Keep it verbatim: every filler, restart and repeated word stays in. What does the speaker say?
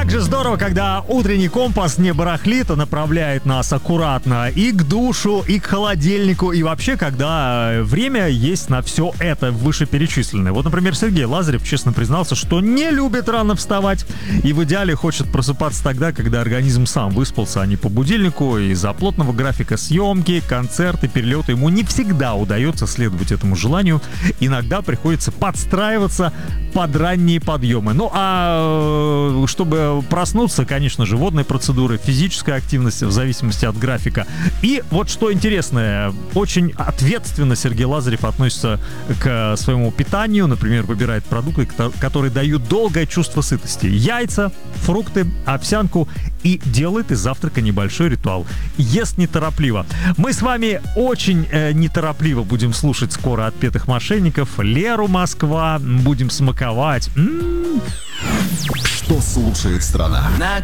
Как же здорово, когда утренний компас не барахлит, а направляет нас аккуратно и к душу, и к холодильнику, и вообще, когда время есть на все это вышеперечисленное. Вот, например, Сергей Лазарев честно признался, что не любит рано вставать и в идеале хочет просыпаться тогда, когда организм сам выспался, а не по будильнику. Из-за плотного графика съемки, концерты, перелеты ему не всегда удается следовать этому желанию. Иногда приходится подстраиваться под ранние подъемы. Ну, а чтобы проснуться, конечно же, водные процедуры, физическая активность в зависимости от графика. И вот что интересное, очень ответственно Сергей Лазарев относится к своему питанию. Например, выбирает продукты, которые дают долгое чувство сытости. Яйца, фрукты, овсянку. И делает из завтрака небольшой ритуал. Ест неторопливо. Мы с вами очень э, неторопливо будем слушать скоро отпетых мошенников. Леру Москва. Будем смаковать. М-м-м. Что слушает страна?